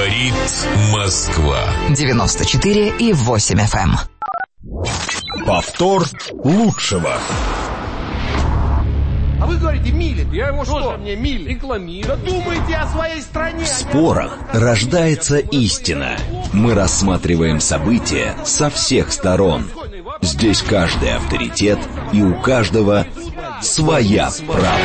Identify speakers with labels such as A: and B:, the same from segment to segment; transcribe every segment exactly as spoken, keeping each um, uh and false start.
A: Говорит Москва.
B: девяносто четыре и восемь эф эм.
C: Повтор лучшего.
D: А вы говорите, милит. Я его что? Что мне милит? Рекламирует. Да думайте о своей стране.
C: В спорах рождается истина. Мы рассматриваем события со всех сторон. Здесь каждый авторитет, и у каждого своя правда.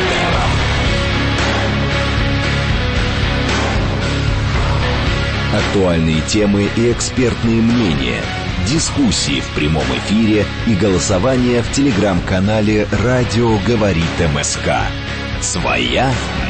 C: Актуальные темы и экспертные мнения, дискуссии в прямом эфире и голосование в телеграм-канале «Радио говорит МСК». Своя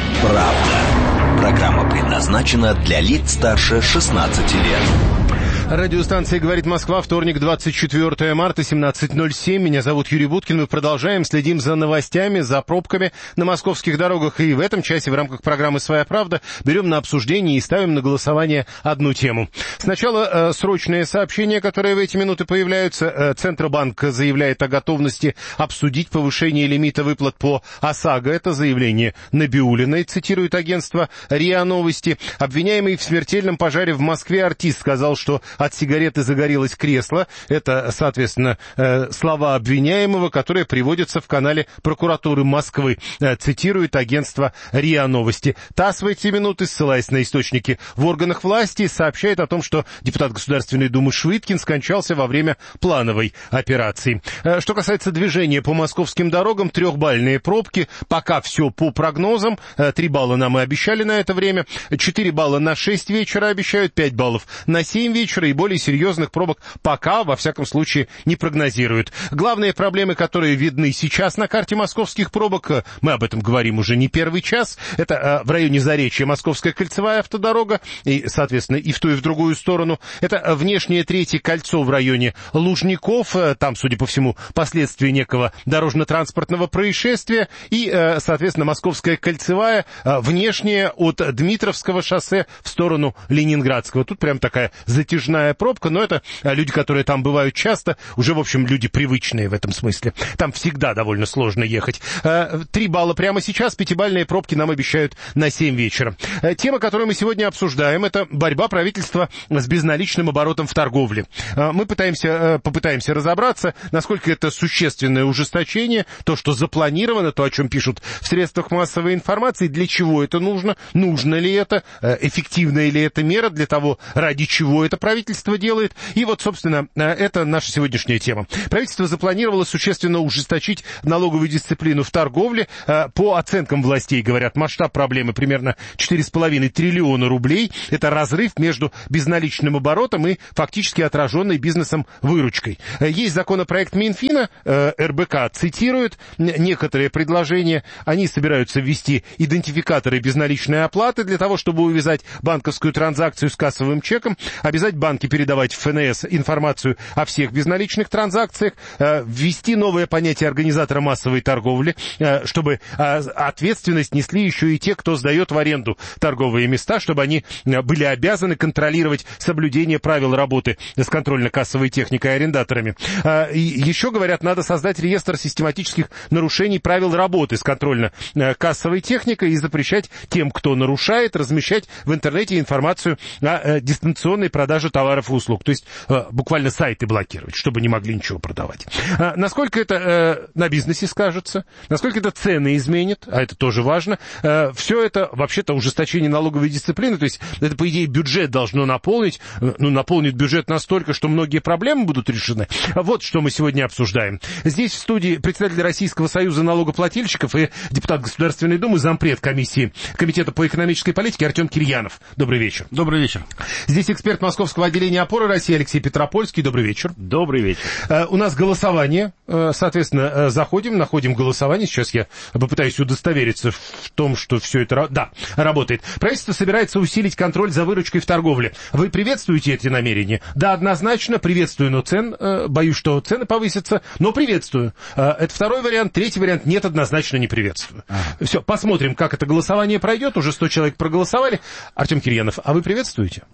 C: правда. Программа предназначена для лиц старше шестнадцати лет.
E: Радиостанция «Говорит Москва», вторник, двадцать четвёртое марта, семнадцать ноль семь. Меня зовут Юрий Буткин. Мы продолжаем, следим за новостями, за пробками на московских дорогах. И в этом часе в рамках программы «Своя правда» берем на обсуждение и ставим на голосование одну тему. Сначала э, срочные сообщения, которые в эти минуты появляются. Э, Центробанк заявляет о готовности обсудить повышение лимита выплат по ОСАГО. Это заявление Набиуллиной, цитирует агентство РИА Новости. Обвиняемый в смертельном пожаре в Москве артист сказал, что от сигареты загорелось кресло. Это, соответственно, э, слова обвиняемого, которые приводятся в канале прокуратуры Москвы. Э, цитирует агентство РИА Новости. ТАСС в эти минуты, ссылаясь на источники в органах власти, сообщает о том, что депутат Государственной Думы Швыдкин скончался во время плановой операции. Э, что касается движения по московским дорогам, трехбальные пробки. Пока все по прогнозам. Э, три балла нам и обещали на это время. четыре балла на шесть вечера обещают, пять баллов на семь вечера. И более серьезных пробок пока, во всяком случае, не прогнозируют. Главные проблемы, которые видны сейчас на карте московских пробок, мы об этом говорим уже не первый час, это в районе Заречья Московская кольцевая автодорога, и, соответственно, и в ту, и в другую сторону. Это внешнее третье кольцо в районе Лужников, там, судя по всему, последствия некого дорожно-транспортного происшествия, и, соответственно, Московская кольцевая, внешняя от Дмитровского шоссе в сторону Ленинградского. Тут прям такая затяжная пробка, но это люди, которые там бывают часто, уже, в общем, люди привычные в этом смысле. Там всегда довольно сложно ехать. Три балла прямо сейчас, пятибалльные пробки нам обещают на семь вечера. Тема, которую мы сегодня обсуждаем, это борьба правительства с безналичным оборотом в торговле. Мы пытаемся, попытаемся разобраться, насколько это существенное ужесточение, то, что запланировано, то, о чем пишут в средствах массовой информации, для чего это нужно, нужно ли это, эффективная ли это мера, для того, ради чего это правительство делает. И вот, собственно, это наша сегодняшняя тема. Правительство запланировало существенно ужесточить налоговую дисциплину в торговле. По оценкам властей, говорят, масштаб проблемы примерно четыре с половиной триллиона рублей. Это разрыв между безналичным оборотом и фактически отраженной бизнесом выручкой. Есть законопроект Минфина, эр бэ ка цитирует некоторые предложения. Они собираются ввести идентификаторы безналичной оплаты для того, чтобы увязать банковскую транзакцию с кассовым чеком, обязать банки передавать в эф эн эс информацию о всех безналичных транзакциях, э, ввести новое понятие организатора массовой торговли, э, чтобы э, ответственность несли еще и те, кто сдает в аренду торговые места, чтобы они э, были обязаны контролировать соблюдение правил работы с контрольно-кассовой техникой и арендаторами. Э, и еще, говорят, надо создать реестр систематических нарушений правил работы с контрольно-кассовой техникой и запрещать тем, кто нарушает, размещать в интернете информацию о э, дистанционной продаже товаров и услуг. То есть э, буквально сайты блокировать, чтобы не могли ничего продавать. А насколько это э, на бизнесе скажется, насколько это цены изменит, а это тоже важно. Э, все это вообще-то ужесточение налоговой дисциплины, то есть это, по идее, бюджет должно наполнить, э, ну, наполнит бюджет настолько, что многие проблемы будут решены. Вот что мы сегодня обсуждаем. Здесь в студии председатель Российского союза налогоплательщиков и депутат Государственной Думы, зампред комиссии Комитета по экономической политике Артем Кирьянов. Добрый вечер.
F: Добрый вечер.
E: Здесь эксперт Московского отделения «Опоры России» Алексей Петропольский. Добрый вечер.
F: Добрый вечер.
E: Uh, у нас голосование. Uh, соответственно, uh, заходим, находим голосование. Сейчас я попытаюсь удостовериться в том, что все это да, работает. Правительство собирается усилить контроль за выручкой в торговле. Вы приветствуете эти намерения? Да, однозначно приветствую, но цен, uh, боюсь, что цены повысятся, но приветствую. Uh, это второй вариант. Третий вариант нет, однозначно не приветствую. Ага. Все, посмотрим, как это голосование пройдет. Уже сто человек проголосовали. Артем Кирьянов, а вы приветствуете?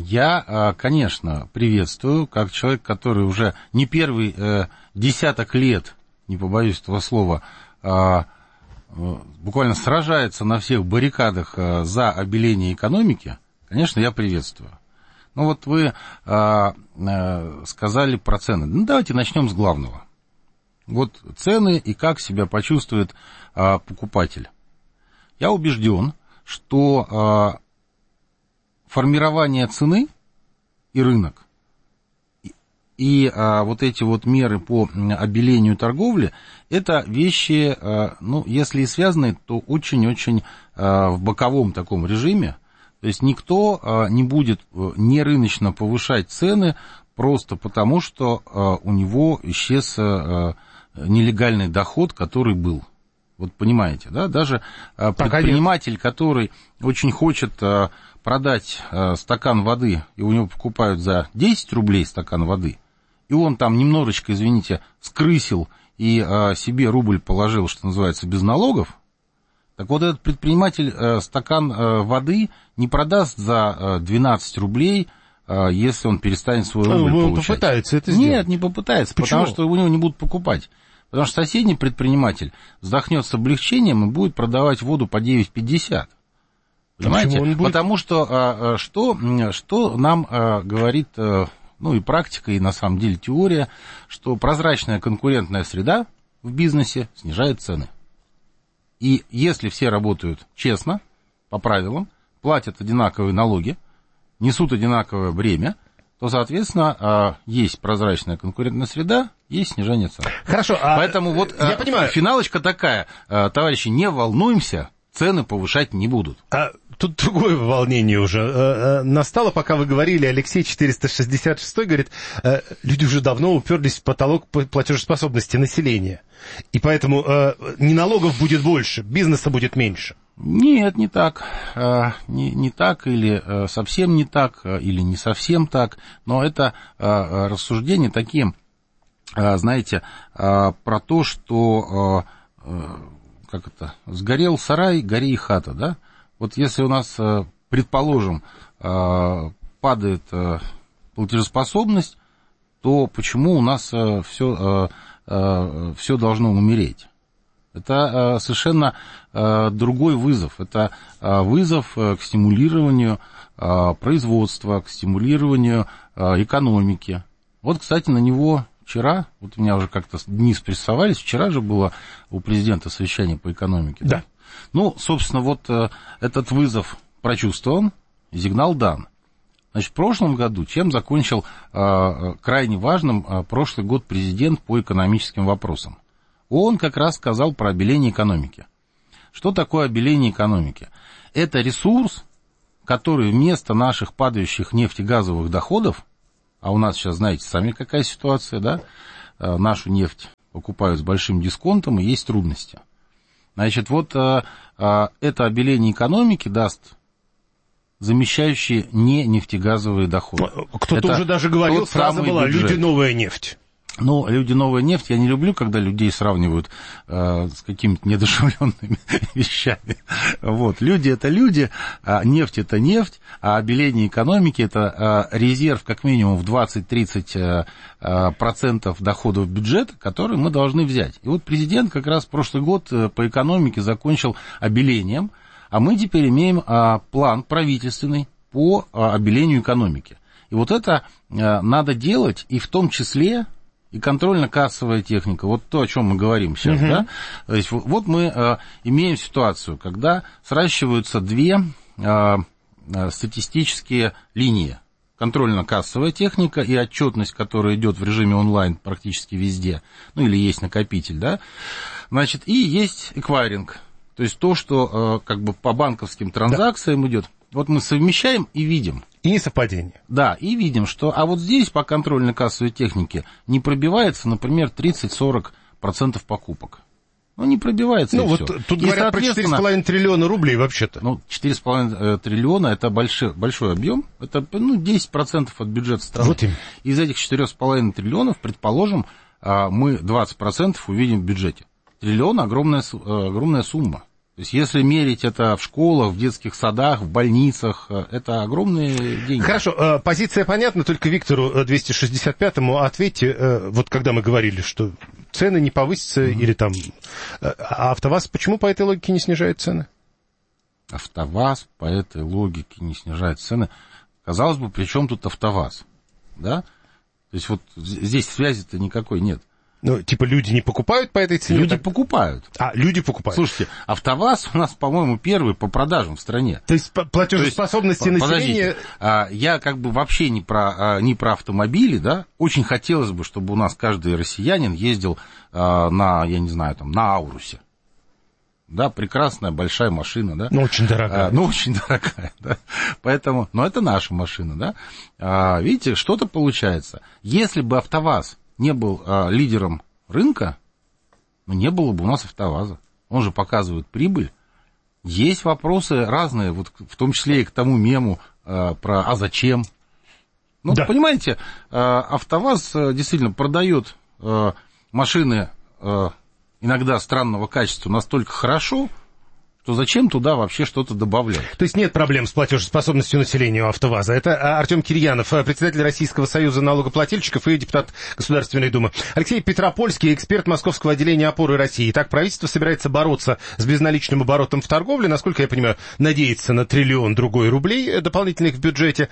F: Я, конечно, приветствую, как человек, который уже не первый э, десяток лет, не побоюсь этого слова, э, буквально сражается на всех баррикадах э, за обеление экономики, Конечно, я приветствую. Ну вот вы а, а, сказали про цены. Ну давайте начнем с главного. Вот цены и как себя почувствует а, покупатель. Я убежден, что а, формирование цены и рынок, и, и а, вот эти вот меры по обелению торговли, это вещи, а, ну, если и связаны, то очень-очень а, в боковом таком режиме. То есть никто а, не будет нерыночно повышать цены просто потому, что а, у него исчез а, нелегальный доход, который был. Вот понимаете, да? Даже а, предприниматель, который очень хочет а, продать а, стакан воды, и у него покупают за десять рублей стакан воды, и он там немножечко, извините, скрысил и а, себе рубль положил, что называется, без налогов, так вот этот предприниматель а, стакан а, воды не продаст за двенадцать рублей, а, если он перестанет свой рубль
E: он
F: получать.
E: Попытается это сделать.
F: Нет, не попытается,
E: Почему?
F: потому что у него не будут покупать. Потому что соседний предприниматель вздохнет с облегчением и будет продавать воду по девять пятьдесят. Понимаете? Будет... Потому что, а, что, что нам а, говорит, а, ну и практика, и на самом деле теория, что прозрачная конкурентная среда в бизнесе снижает цены. И если все работают честно, по правилам, платят одинаковые налоги, несут одинаковое бремя, то, соответственно, есть прозрачная конкурентная среда, есть снижение цен.
E: Хорошо, а
F: поэтому вот
E: я понимаю.
F: Финалочка такая, товарищи, не волнуемся, цены повышать не будут.
E: А тут другое волнение уже настало, пока вы говорили. Алексей четыреста шестьдесят шесть говорит, люди уже давно уперлись в потолок платежеспособности населения. И поэтому не налогов будет больше, бизнеса будет меньше.
F: Нет, не так. Не, не так, или совсем не так, или не совсем так. Но это рассуждения такие, знаете, про то, что, как это, сгорел сарай, гори и хата, да? Вот если у нас, предположим, падает платежеспособность, то почему у нас все, все должно умереть? Это совершенно другой вызов. Это вызов к стимулированию производства, к стимулированию экономики. Вот, кстати, на него вчера, вот у меня уже как-то дни спрессовались, вчера же было у президента совещание по экономике. Да. Да? Ну, собственно, вот этот вызов прочувствован, сигнал дан. Значит, в прошлом году чем закончил крайне важным прошлый год президент по экономическим вопросам? Он как раз сказал про обеление экономики. Что такое обеление экономики? Это ресурс, который вместо наших падающих нефтегазовых доходов, а у нас сейчас, знаете, сами какая ситуация, да, нашу нефть покупают с большим дисконтом, и есть трудности. Значит, вот это обеление экономики даст замещающие не нефтегазовые доходы.
E: Кто-то это уже даже говорил, фраза была «люди новая нефть».
F: Ну, люди новая нефть, я не люблю, когда людей сравнивают э, с какими-то недушевленными вещами. Вот, люди это люди, а нефть это нефть, а обеление экономики это э, резерв как минимум в двадцать-тридцать процентов доходов бюджета, который мы должны взять. И вот президент как раз прошлый год по экономике закончил обелением, а мы теперь имеем э, план правительственный по э, обелению экономики. И вот это э, надо делать, и в том числе... И контрольно-кассовая техника, вот то, о чем мы говорим сейчас, uh-huh. да. То есть вот мы э, имеем ситуацию, когда сращиваются две э, статистические линии. Контрольно-кассовая техника и отчетность, которая идет в режиме онлайн практически везде, ну или есть накопитель, да. Значит, и есть эквайринг, то есть то, что э, как бы по банковским транзакциям да. идет. Вот мы совмещаем и видим.
E: И несовпадение.
F: Да, и видим, что... А вот здесь по контрольно-кассовой технике не пробивается, например, тридцать-сорок процентов покупок. Ну, не пробивается, ну, и вот все.
E: Тут и говорят про четыре с половиной триллиона рублей вообще-то.
F: Ну, четыре с половиной триллиона – это большой, большой объем. Это, ну, десять процентов от бюджета страны. Вот им. Из этих четырёх с половиной триллионов, предположим, мы двадцать процентов увидим в бюджете. Триллион – огромная, огромная сумма. То есть, если мерить это в школах, в детских садах, в больницах, это огромные деньги.
E: Хорошо, позиция понятна, только Виктору двести шестьдесят пятому ответьте, вот когда мы говорили, что цены не повысятся, mm-hmm. или там... А АвтоВАЗ почему по этой логике не снижает цены?
F: АвтоВАЗ по этой логике не снижает цены. Казалось бы, при чем тут АвтоВАЗ? Да? То есть вот здесь связи-то никакой нет.
E: Ну, типа люди не покупают по этой цене?
F: Люди
E: так...
F: покупают.
E: А, люди покупают.
F: Слушайте, АвтоВАЗ у нас, по-моему, первый по продажам в стране.
E: То есть платежеспособности То есть, населения...
F: Подождите, я как бы вообще не про, не про автомобили, да? Очень хотелось бы, чтобы у нас каждый россиянин ездил на, я не знаю, там, на Аурусе. Да, прекрасная большая машина, да.
E: Ну, очень дорогая.
F: А, ну, очень дорогая, да. Поэтому, но это наша машина, да. А, видите, что-то получается. Если бы АвтоВАЗ не был а, лидером рынка, ну, не было бы у нас АвтоВАЗа. Он же показывает прибыль. Есть вопросы разные, вот в том числе и к тому мему а, про «а зачем?». Ну, да. Понимаете, а, АвтоВАЗ а, действительно продает а, машины а, иногда странного качества настолько хорошо, что зачем туда вообще что-то добавлять?
E: То есть нет проблем с платежеспособностью населения у АвтоВАЗа. Это Артем Кирьянов, председатель Российского союза налогоплательщиков и депутат Государственной Думы. Алексей Петропольский, эксперт Московского отделения «Опоры России». Итак, правительство собирается бороться с безналичным оборотом в торговле. Насколько я понимаю, надеется на триллион другой рублей дополнительных в бюджете.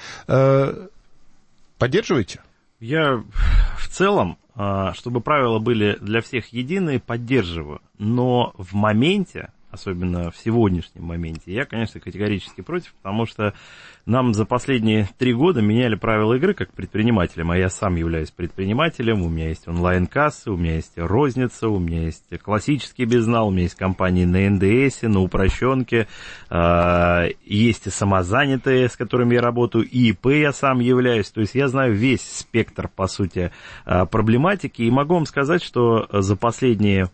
E: Поддерживаете?
G: Я в целом, чтобы правила были для всех единые, поддерживаю. Но в моменте, особенно в сегодняшнем моменте, я, конечно, категорически против, потому что нам за последние три года меняли правила игры как предпринимателям, а я сам являюсь предпринимателем, у меня есть онлайн-кассы, у меня есть розница, у меня есть классический безнал, у меня есть компании на эн дэ эсе, на упрощенке, есть и самозанятые, с которыми я работаю, и ИП я сам являюсь, то есть я знаю весь спектр, по сути, проблематики, и могу вам сказать, что за последние,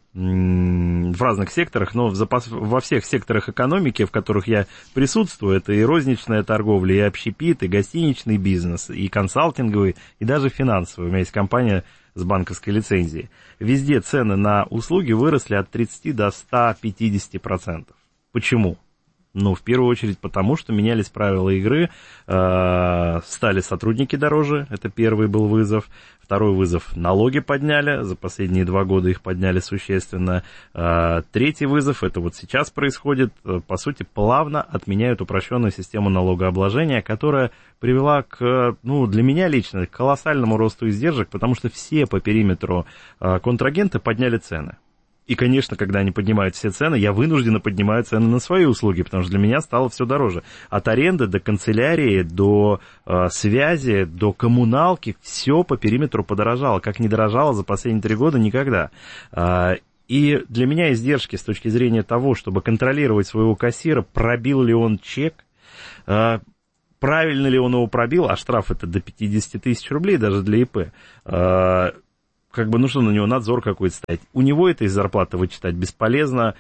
G: в разных секторах, но во всех секторах экономики, в которых я присутствую, это и розничная торговля, и общепит, и гостиничный бизнес, и консалтинговый, и даже финансовый. У меня есть компания с банковской лицензией. Везде цены на услуги выросли от тридцати до ста пятидесяти процентов. Почему? Ну, в первую очередь потому, что менялись правила игры, э, стали сотрудники дороже, это первый был вызов. Второй вызов — налоги подняли, за последние два года их подняли существенно. Э, третий вызов — это вот сейчас происходит, по сути, плавно отменяют упрощенную систему налогообложения, которая привела к, ну, для меня лично, к колоссальному росту издержек, потому что все по периметру э, контрагенты подняли цены. И, конечно, когда они поднимают все цены, я вынужденно поднимаю цены на свои услуги, потому что для меня стало все дороже. От аренды до канцелярии, до э, связи, до коммуналки, все по периметру подорожало. Как не дорожало за последние три года, никогда. Э, и для меня издержки с точки зрения того, чтобы контролировать своего кассира, пробил ли он чек, э, правильно ли он его пробил, а штраф это до пятидесяти тысяч рублей даже для ИП, э, как бы, ну что, на него надзор какой-то ставить. У него это из зарплаты вычитать бесполезно.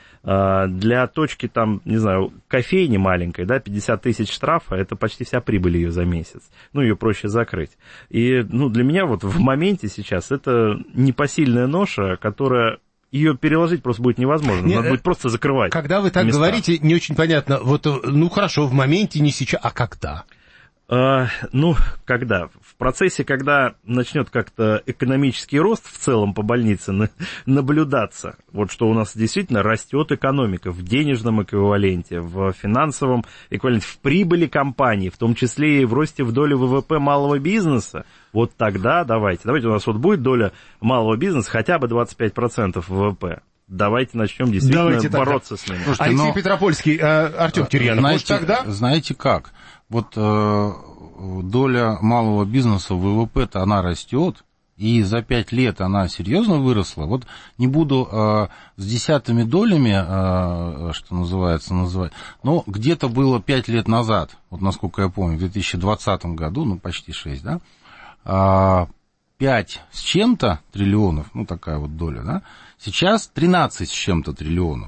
G: Для точки, там, не знаю, кофейни маленькой, да, пятьдесят тысяч штрафа, это почти вся прибыль ее за месяц. Ну, ее проще закрыть. И, ну, для меня вот в моменте сейчас это непосильная ноша, которая... Ее переложить просто будет невозможно,
E: Нет,
G: надо будет просто закрывать.
E: Когда вы так
G: места.
E: говорите, не очень понятно. Вот, ну, хорошо, в моменте, не сейчас, а когда?
G: Uh, ну, когда? В процессе, когда начнет как-то экономический рост в целом по больнице на, наблюдаться, вот что у нас действительно растет экономика в денежном эквиваленте, в финансовом эквиваленте, в прибыли компаний, в том числе и в росте в доле ВВП малого бизнеса, вот тогда давайте. Давайте у нас вот будет доля малого бизнеса хотя бы двадцать пять процентов ВВП. Давайте начнем действительно Давайте бороться тогда. с ними.
E: Слушайте, Алексей но... Петропольский, Артем Кирьянов,
F: знаете,
E: может тогда?
F: Знаете как? Вот э, доля малого бизнеса в ВВП-то она растет, и за пять лет она серьезно выросла. Вот не буду э, с десятыми долями, э, что называется, называть, но где-то было пять лет назад, вот насколько я помню, в две тысячи двадцатом году, ну почти шесть, да, э, пять с чем-то триллионов, ну такая вот доля, да, сейчас тринадцать с чем-то триллионов.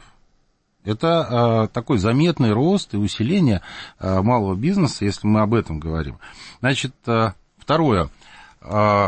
F: Это э, такой заметный рост и усиление э, малого бизнеса, если мы об этом говорим. Значит, э, второе. Э,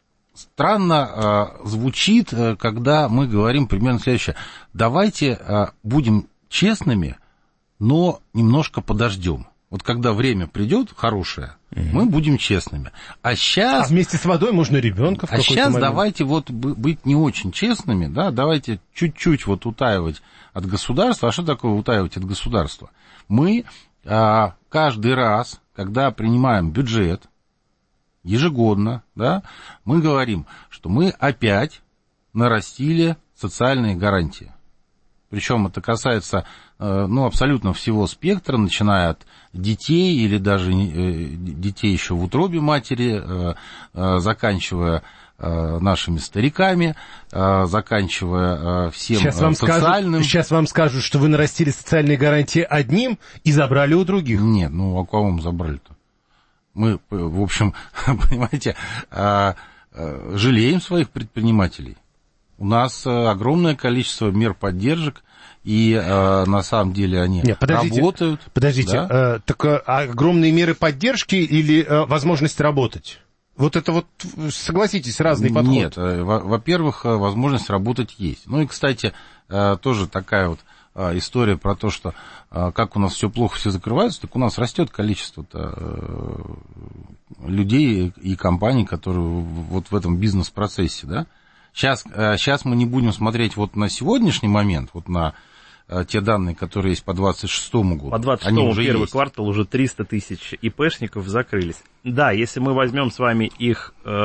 F: странно э, звучит, э, когда мы говорим примерно следующее. Давайте э, будем честными, но немножко подождем. Вот когда время придет хорошее, mm-hmm. мы будем честными. А сейчас...
E: А вместе с водой можно ребенка в
F: а
E: какой-то
F: сейчас
E: момент.
F: давайте вот быть не очень честными, да, давайте чуть-чуть вот утаивать от государства. А что такое утаивать от государства? Мы а, каждый раз, когда принимаем бюджет, ежегодно, да, мы говорим, что мы опять нарастили социальные гарантии. Причем это касается, ну, абсолютно всего спектра, начиная от детей или даже детей еще в утробе матери, заканчивая нашими стариками, заканчивая всем
E: сейчас вам
F: социальным.
E: Скажут, сейчас вам скажут, что вы нарастили социальные гарантии одним и забрали у других.
F: Нет, ну, а кого мы забрали-то? Мы, в общем, понимаете, жалеем своих предпринимателей. У нас огромное количество мер поддержек, и э, на самом деле они Нет, подождите, работают.
E: Подождите, да? э, так э, огромные меры поддержки или э, возможность работать? Вот это вот, согласитесь, разный подход.
F: Нет, э, во-первых, возможность работать есть. Ну и, кстати, э, тоже такая вот э, история про то, что э, как у нас все плохо, все закрываются, так у нас растет количество э, людей и компаний, которые вот в этом бизнес-процессе, да. Сейчас, сейчас мы не будем смотреть вот на сегодняшний момент, вот на те данные, которые есть по двадцать шестому году.
G: По двадцать шестому первый есть. Квартал уже триста тысяч ИПшников закрылись. Да, если мы возьмем с вами их э,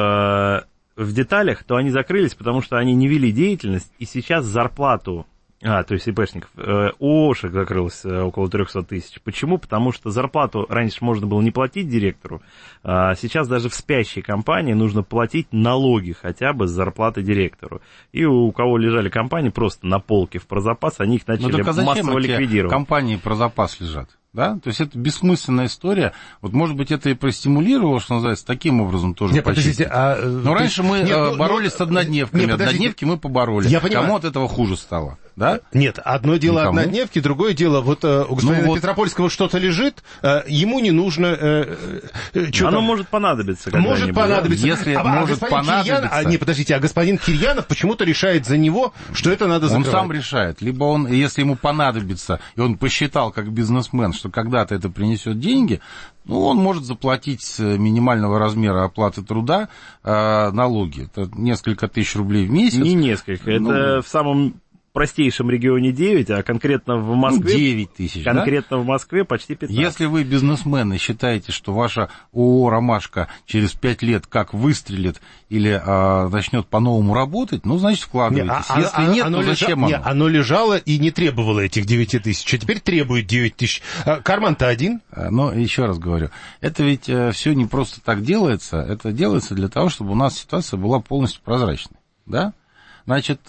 G: в деталях, то они закрылись, потому что они не вели деятельность, и сейчас зарплату... А, то есть ИПшников. ООшек закрылось около триста тысяч. Почему? Потому что зарплату раньше можно было не платить директору, а сейчас даже в спящей компании нужно платить налоги хотя бы с зарплаты директору. И у кого лежали компании просто на полке в прозапас, они их начали
F: а
G: массово ликвидировать.
F: Компании про запас лежат. Да? То есть это бессмысленная история. Вот, может быть, это и простимулировало, что называется, таким образом тоже.
E: Нет, подождите, а...
F: Но раньше мы нет, боролись ну, с однодневками. Нет, однодневки мы побороли.
E: Я понимаю.
F: Кому от этого хуже стало? Да?
E: Нет, одно дело
F: Никому.
E: Однодневки, другое дело, вот у господина ну, вот... Петропольского что-то лежит, ему не нужно... Э,
G: Оно там... может понадобиться.
E: Может понадобиться.
F: Если
E: а,
F: может
E: а
F: понадобиться...
E: Кирьян, а, не, подождите, а господин Кирьянов почему-то решает за него, что это надо закрывать.
F: Он сам решает. Либо он, если ему понадобится, и он посчитал как бизнесмен, что когда-то это принесет деньги, ну, он может заплатить с минимального размера оплаты труда э, налоги. Это несколько тысяч рублей в месяц.
G: Не несколько, ну, это в самом... простейшем регионе девять, а конкретно в Москве...
F: Ну, девять тысяч,
G: конкретно
F: да?
G: в Москве почти пятнадцать.
F: Если вы бизнесмен и считаете, что ваша ООО «Ромашка» через пять лет как выстрелит или а, начнет по-новому работать, ну, значит, вкладывайтесь. Не, а, Если а, нет, оно то зачем
E: лежа...
F: оно?
E: Не, оно лежало и не требовало этих девять тысяч, а теперь требует девять тысяч. Карман-то один.
F: Но еще раз говорю, это ведь все не просто так делается, это делается для того, чтобы у нас ситуация была полностью прозрачной, да? Значит,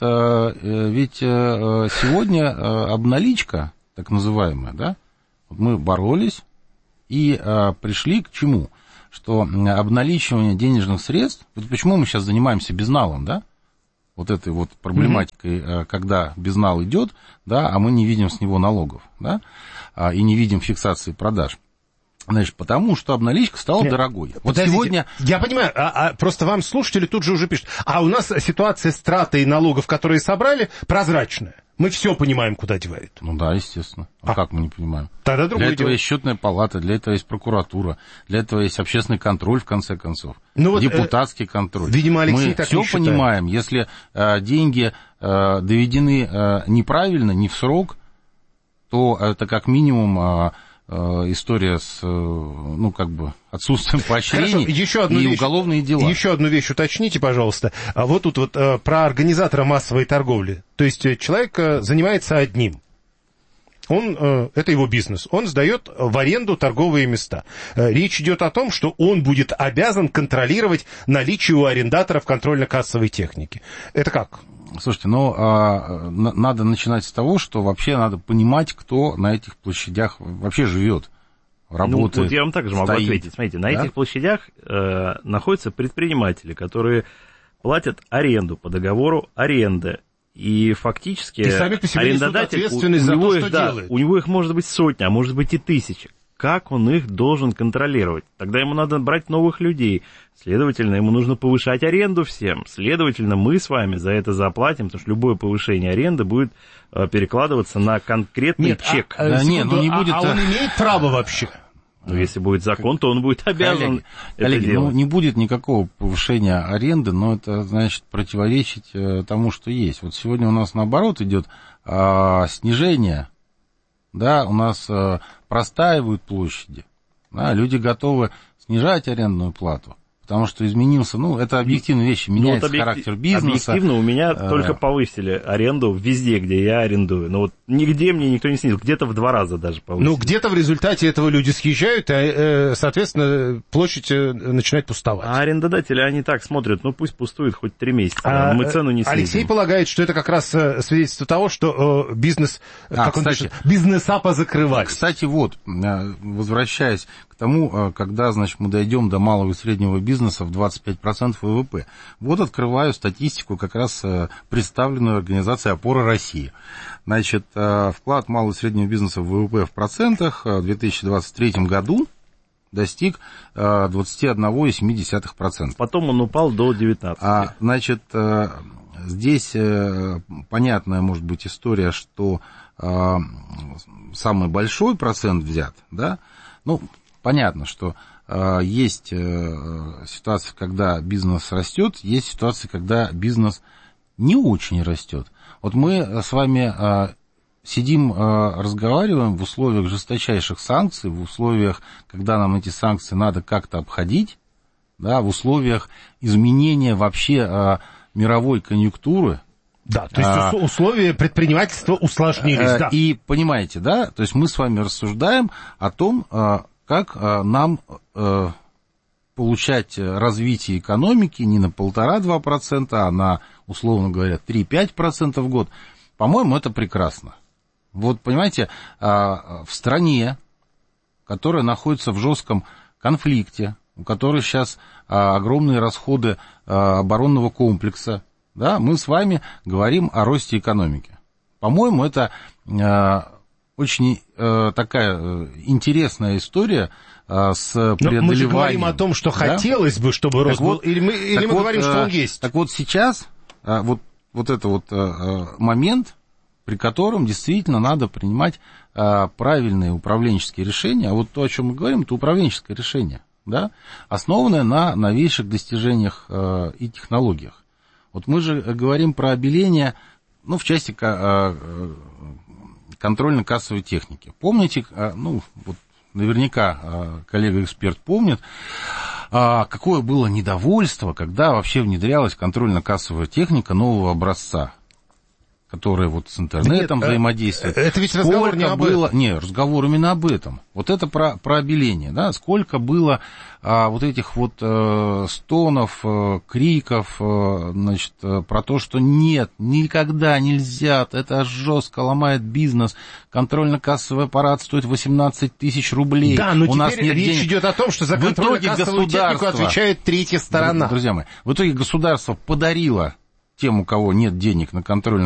F: ведь сегодня обналичка, так называемая, да, мы боролись и пришли к чему? Что обналичивание денежных средств, вот почему мы сейчас занимаемся безналом, да, вот этой вот проблематикой, mm-hmm. когда безнал идет, да, а мы не видим с него налогов, да, и не видим фиксации продаж. Значит, потому что обналичка стала Нет, дорогой.
E: Вот сегодня... Я понимаю, а, а просто вам слушатели тут же уже пишут. А у нас ситуация с тратой налогов, которые собрали, прозрачная. Мы все понимаем, куда девают.
F: Ну да, естественно. А, а как мы не понимаем?
E: Тогда
F: для этого
E: дело.
F: есть счетная палата, для этого есть прокуратура, для этого есть общественный контроль, в конце концов.
E: Ну, вот,
F: депутатский э, контроль.
E: Видимо, Алексей
F: мы
E: так
F: все
E: не считает.
F: понимаем. Если э, деньги э, доведены э, неправильно, не в срок, то это как минимум... Э, история с, ну, как бы, отсутствием поощрений
E: еще одну
F: и
E: вещь,
F: уголовные дела.
E: Еще одну вещь уточните, пожалуйста. А вот тут вот а, про организатора массовой торговли. То есть человек а, занимается одним. Он, а, это его бизнес. Он сдает в аренду торговые места. А, речь идет о том, что он будет обязан контролировать наличие у арендаторов контрольно-кассовой техники. Это как?
F: Слушайте, ну, а, надо начинать с того, что вообще надо понимать, кто на этих площадях вообще живет, работает,
G: ну, вот я вам также могу
F: стоит.
G: ответить. Смотрите, на
F: да?
G: этих площадях э, находятся предприниматели, которые платят аренду по договору аренды. И фактически арендодатель, у, у, него
E: то,
G: их, да, у него их может быть сотня, а может быть и тысячи. Как он их должен контролировать? Тогда ему надо брать новых людей. Следовательно, ему нужно повышать аренду всем. Следовательно, мы с вами за это заплатим, потому что любое повышение аренды будет э, перекладываться на конкретный
E: нет,
G: чек.
E: А, да, нет, ну не будет... а, а он имеет право вообще?
G: Ну, если будет закон, то он будет обязан коллеги, это
F: коллеги,
G: делать.
F: Ну, не будет никакого повышения аренды, но это, значит, противоречить э, тому, что есть. Вот сегодня у нас, наоборот, идет э, снижение да, у нас э, простаивают площади, да, люди готовы снижать арендную плату. Потому что изменился, ну, это объективные вещи, меняется ну, вот объектив, характер бизнеса.
G: Объективно у меня а... только повысили аренду везде, где я арендую. Но вот нигде мне никто не снизил, где-то в два раза даже повысили.
E: Ну, где-то в результате этого люди съезжают, а, соответственно, площадь начинает пустовать.
G: А арендодатели, они так смотрят, ну, пусть пустует хоть три месяца, а, мы цену не снизим.
E: Алексей полагает, что это как раз свидетельство того, что бизнес, а, как он пишет, бизнеса позакрывались.
F: Кстати, вот, возвращаясь к тому, когда, значит, мы дойдем до малого и среднего бизнеса, в двадцать пять процентов ВВП. Вот открываю статистику, как раз представленную организацией «Опора России». Значит, вклад малого и среднего бизнеса в ВВП в процентах в две тысячи двадцать третьем году достиг двадцать один целых семь десятых процента.
G: Потом он упал до девятнадцати.
F: А, значит, здесь понятная может быть история, что самый большой процент взят, да, ну, понятно, что э, есть э, ситуация, когда бизнес растет, есть ситуация, когда бизнес не очень растет. Вот мы с вами э, сидим, э, разговариваем в условиях жесточайших санкций, в условиях, когда нам эти санкции надо как-то обходить, да, в условиях изменения вообще э, мировой конъюнктуры.
E: Да, то есть а, условия предпринимательства усложнились, э, да.
F: И понимаете, да, то есть мы с вами рассуждаем о том, э, как э, нам э, получать развитие экономики не на полтора-два процента, а на, условно говоря, три-пять процентов в год. По-моему, это прекрасно. Вот, понимаете, э, в стране, которая находится в жестком конфликте, у которой сейчас э, огромные расходы э, оборонного комплекса, да, мы с вами говорим о росте экономики. По-моему, это э, очень э, такая э, интересная история э, с преодолеванием. Но мы же
E: говорим о том, что да? хотелось бы, чтобы рост был, или мы, или мы
F: вот,
E: говорим, что он есть.
F: Так вот сейчас, э, вот, вот это вот э, момент, при котором действительно надо принимать э, правильные управленческие решения, а вот то, о чем мы говорим, это управленческое решение, да, основанное на новейших достижениях э, и технологиях. Вот мы же говорим про обеление, ну, в части контрольно-кассовой техники. Помните, ну, вот наверняка коллега-эксперт помнит, какое было недовольство, когда вообще внедрялась контрольно-кассовая техника нового образца, которая вот с интернетом Нет, взаимодействует.
E: Это ведь разговор Сколько не об
F: было...
E: этом.
F: Не, разговор именно об этом. Вот это про, про обеление, да, сколько было а, вот этих вот а, стонов, а, криков, а, значит, а, про то, что нет, никогда нельзя, это жестко ломает бизнес, контрольно-кассовый аппарат стоит восемнадцать тысяч рублей.
E: Да, но
F: У
E: теперь
F: нас нет
E: речь
F: денег.
E: идет о том, что за контрольно-кассовую технику отвечает третья сторона.
F: Друзья мои, в итоге государство подарило тем, у кого нет денег на контрольно